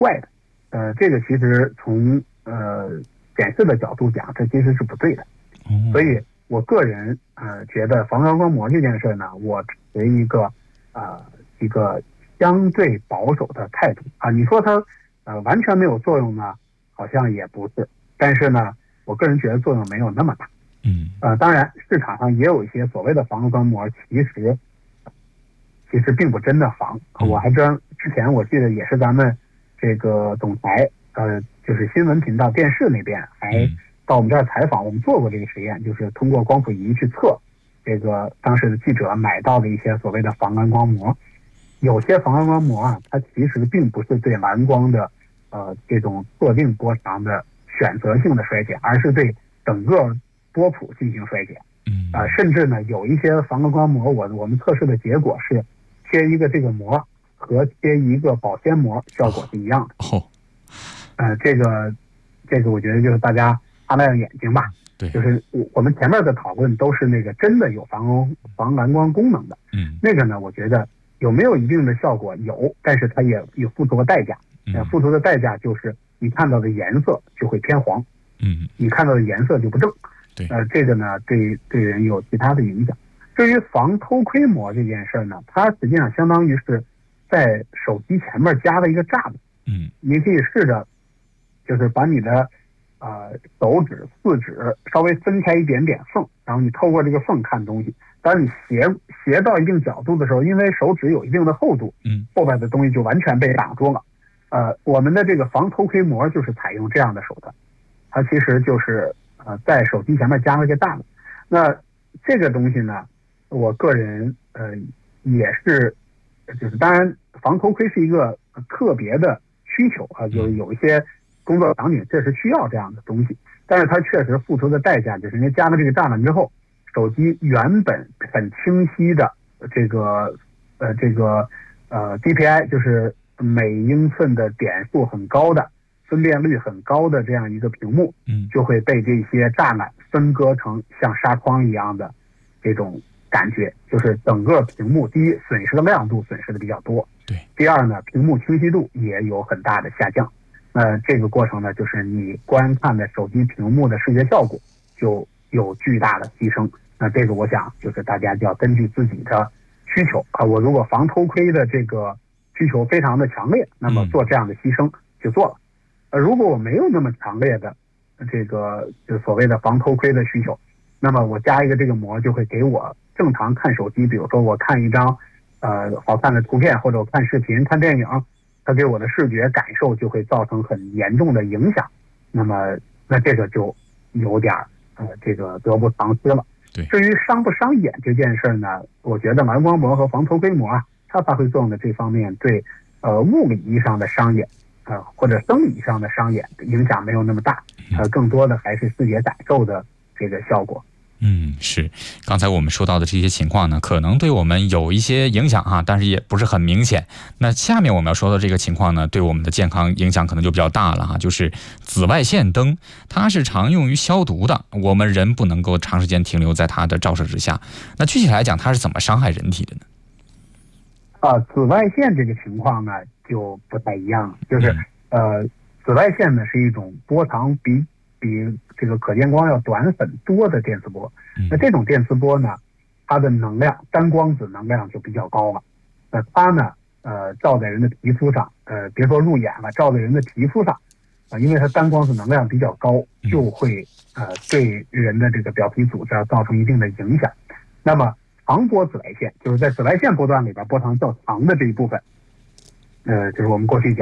怪的。这个其实从检视的角度讲，这其实是不对的。所以我个人觉得防蓝光膜这件事呢，我持一个相对保守的态度啊。你说它完全没有作用呢，好像也不是，但是呢，我个人觉得作用没有那么大。当然市场上也有一些所谓的防光膜，其实并不真的防。我还之前我记得也是咱们这个总台就是新闻频道电视那边还到我们这儿采访，我们做过这个实验，就是通过光谱仪去测这个当时的记者买到的一些所谓的防蓝光膜。有些防蓝光膜啊，它其实并不是对蓝光的这种特定波长的选择性的衰减，而是对整个波谱进行衰减。甚至呢，有一些防蓝光膜，我们测试的结果是贴一个这个膜和贴一个保鲜膜效果是一样的。这个我觉得就是大家擦亮眼睛吧。 对， 就是我们前面的讨论都是那个真的有防蓝光功能的。那个呢，我觉得有没有一定的效果有，但是它也有付出的代价。付出的代价就是你看到的颜色就会偏黄。你看到的颜色就不正。 对， 这个呢对人有其他的影响。至于防偷窥膜这件事呢，它实际上相当于是在手机前面加了一个栅栏。你可以试着就是把你的手指四指稍微分开一点点缝，然后你透过这个缝看东西。当你斜到一定角度的时候，因为手指有一定的厚度，后边的东西就完全被挡住了。我们的这个防偷窥膜就是采用这样的手段，它其实就是在手机前面加了一个栅栏。那这个东西呢，我个人也是就是当然防偷窥是一个特别的需求啊，就是有一些工作场景确实需要这样的东西，但是它确实付出的代价就是因为加了这个栅栏之后，手机原本很清晰的这个DPI 就是每英寸的点数很高的分辨率很高的这样一个屏幕，就会被这些栅栏分割成像纱窗一样的这种感觉，就是整个屏幕第一损失的亮度损失的比较多，第二呢屏幕清晰度也有很大的下降。这个过程呢，就是你观看的手机屏幕的视觉效果就有巨大的提升。那这个我想就是大家就要根据自己的需求我如果防偷窥的这个需求非常的强烈，那么做这样的牺牲就做了。如果我没有那么强烈的这个就所谓的防偷窥的需求，那么我加一个这个膜就会给我正常看手机，比如说我看一张好看的图片，或者我看视频看电影，它给我的视觉感受就会造成很严重的影响。那这个就有点这个得不偿失了。至于伤不伤眼这件事呢，我觉得蓝光膜和防偷窥膜它发挥作用的这方面对物理意义上的伤眼或者生理上的伤眼的影响没有那么大，更多的还是视觉感受的这个效果。 是，刚才我们说到的这些情况呢，可能对我们有一些影响但是也不是很明显。那下面我们要说的这个情况呢，对我们的健康影响可能就比较大了就是紫外线灯，它是常用于消毒的，我们人不能够长时间停留在它的照射之下。那具体来讲，它是怎么伤害人体的呢？ 紫外线这个情况呢就不太一样了，就是紫外线呢是一种波长比这个可见光要短很多的电磁波。那这种电磁波呢，它的能量单光子能量就比较高了。它呢照在人的皮肤上，别说入眼了，照在人的皮肤上因为它单光子能量比较高，就会对人的这个表皮组织造成一定的影响。那么长波紫外线就是在紫外线波段里边波长较长的这一部分，就是我们过去讲